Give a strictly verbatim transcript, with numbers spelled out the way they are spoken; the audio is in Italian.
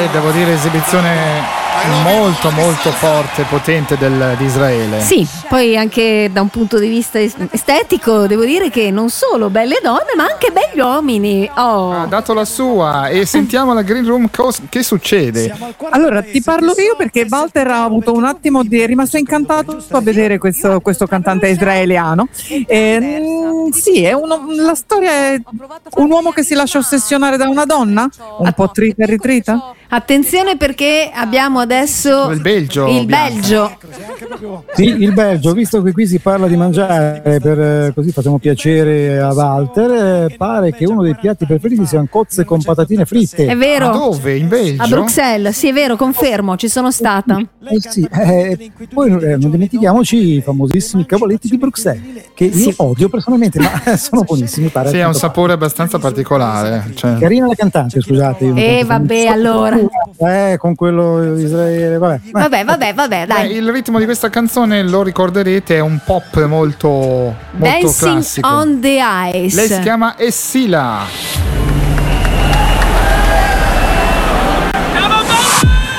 devo dire esibizione molto molto forte, potente del, di Israele. Sì, poi anche da un punto di vista estetico devo dire che non solo belle donne ma anche belli uomini. Oh. Ha dato la sua e sentiamo la Green Room cos- che succede. Allora ti parlo io perché Walter ha avuto un attimo di è rimasto incantato a vedere questo, questo cantante israeliano. E, mm, sì, è uno, la storia è un uomo che si lascia ossessionare da una donna, un po' trita e ritrita. Attenzione perché abbiamo adesso il Belgio. Il Belgio. Sì, il Belgio, visto che qui si parla di mangiare, per così facciamo piacere a Walter, eh, pare che uno dei piatti preferiti siano cozze con patatine fritte. È vero. Ma dove? In Belgio? A Bruxelles, sì è vero, confermo, ci sono stata. Eh sì, eh, poi eh, non dimentichiamoci i famosissimi cavoletti di Bruxelles, che io Sì. odio personalmente, ma sono buonissimi. Pare Sì, ha un tutto sapore abbastanza particolare. Cioè. Carina la cantante, scusate. Io non Eh, penso- vabbè, allora. Eh, con quello di Israele, vabbè. Vabbè, vabbè, vabbè, dai. Beh, il ritmo di questa canzone, lo ricorderete, è un pop molto, molto Dancing classico. on the Ice. Lei si chiama Essila.